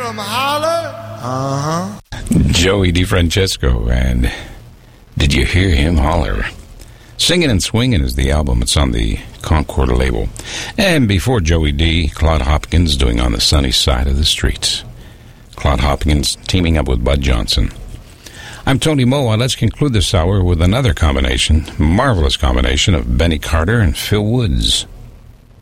'em holler? Uh-huh. Joey DeFrancesco, and Did You Hear Him Holler? Singing and Swinging is the album. It's on the Concord label. And before Joey D, Claude Hopkins doing On the Sunny Side of the Streets. Claude Hopkins teaming up with Bud Johnson. I'm Tony Moa. Let's conclude this hour with another combination, marvelous combination of Benny Carter and Phil Woods.